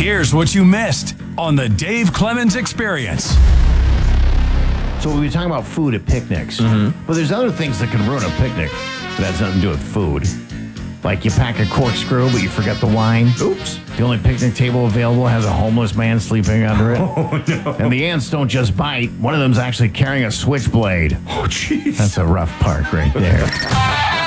Here's what you missed on the Dave Clemens Experience. So we were talking about food at picnics. But there's other things that can ruin a picnic that has nothing to do with food. Like you pack a corkscrew, but you forget the wine. Oops. The only picnic table available has a homeless man sleeping under it. Oh, no. And the ants don't just bite. One of them's actually carrying a switchblade. Oh, jeez. That's a rough park right there.